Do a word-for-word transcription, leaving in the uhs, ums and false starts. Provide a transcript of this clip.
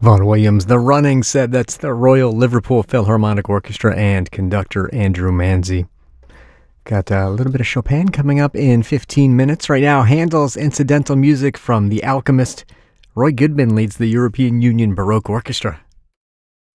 Vaughan Williams, The Running said that's the Royal Liverpool Philharmonic Orchestra and conductor Andrew Manzi. Got a little bit of Chopin coming up in fifteen minutes. Right now, Handel's incidental music from The Alchemist. Roy Goodman leads the European Union Baroque Orchestra.